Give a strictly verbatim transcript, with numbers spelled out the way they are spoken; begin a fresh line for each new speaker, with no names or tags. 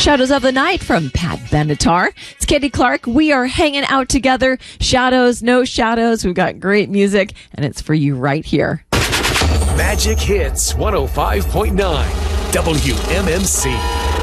Shadows of the Night from Pat Benatar. It's Katie Clark. We are hanging out together. Shadows, no shadows. We've got great music, and it's for you right here.
Magic Hits one oh five point nine W M M C.